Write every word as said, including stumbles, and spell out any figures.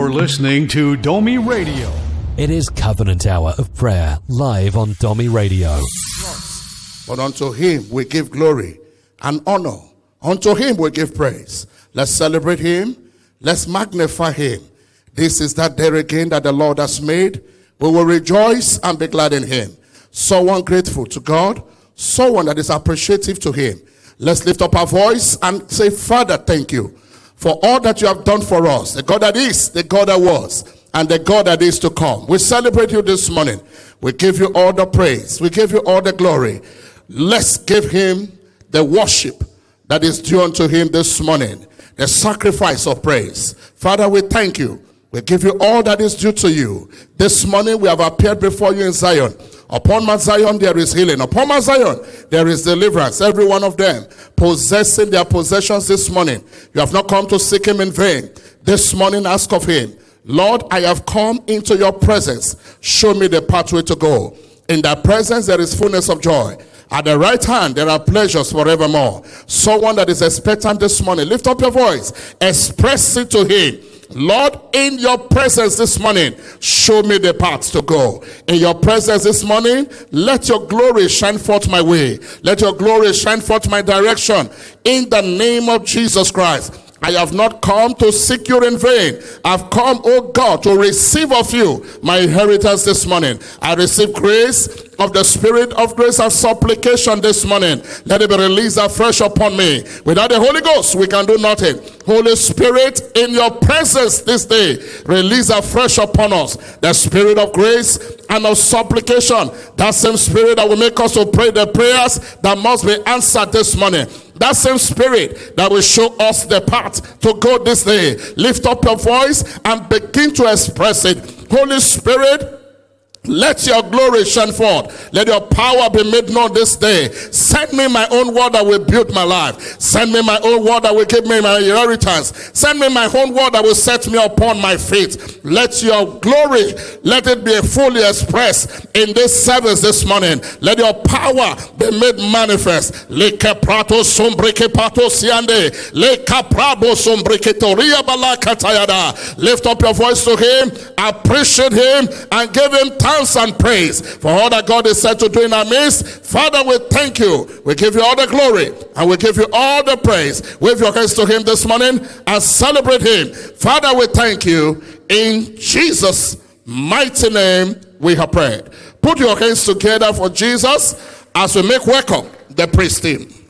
You're listening to Domi Radio. It is Covenant Hour of Prayer, live on Domi Radio. But unto him we give glory and honor. Unto him we give praise. Let's celebrate him. Let's magnify him. This is that day again that the Lord has made. We will rejoice and be glad in him. Someone grateful to God. Someone that is appreciative to him. Let's lift up our voice and say, Father, thank you for all that you have done for us. The God that is, the God that was, and the God that is to come. We celebrate you this morning. We give you all the praise. We give you all the glory. Let's give him the worship that is due unto him this morning. The sacrifice of praise. Father, we thank you. We give you all that is due to you. This morning we have appeared before you in Zion. Upon Mount Zion there is healing. Upon Mount Zion there is deliverance. Every one of them possessing their possessions this morning. You have not come to seek him in vain. This morning ask of him, Lord, I have come into your presence. Show me the pathway to go. In thy presence there is fullness of joy. At the right hand there are pleasures forevermore. Someone that is expectant this morning, lift up your voice. Express it to him. Lord, in your presence this morning, show me the path to go. In your presence this morning, let your glory shine forth my way. Let your glory shine forth my direction. In the name of Jesus Christ. I have not come to seek you in vain. I've come, oh God, to receive of you my inheritance this morning. I receive grace of the spirit of grace and supplication this morning. Let it be released afresh upon me. Without the Holy Ghost, we can do nothing. Holy Spirit, in your presence this day, release afresh upon us the spirit of grace and of supplication. That same spirit that will make us to pray the prayers that must be answered this morning. That same spirit that will show us the path to go this day. Lift up your voice and begin to express it. Holy Spirit, let your glory shine forth. Let your power be made known this day. Send me my own word that will build my life. Send me my own word that will give me my inheritance. Send me my own word that will set me upon my feet. Let your glory, let it be fully expressed in this service this morning. Let your power be made manifest. Lift up your voice to him, appreciate him, and give him thanks and praise for all that God is said to do in our midst. Father, we thank you. We give you all the glory and we give you all the praise. Wave your hands to him this morning and celebrate him. Father, we thank you. In Jesus' mighty name we have prayed. Put your hands together for Jesus as we make welcome the praise team.